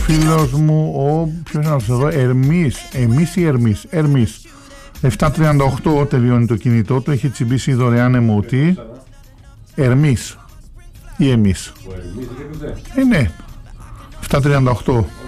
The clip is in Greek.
φίλος μου, ποιος είναι αυτό εδώ, Εμείς ή Ερμής. 738 τελειώνει το κινητό του, έχει τσιμπήσει δωρεάν εμωτή. Ερμής ή Εμείς. Ναι, 738.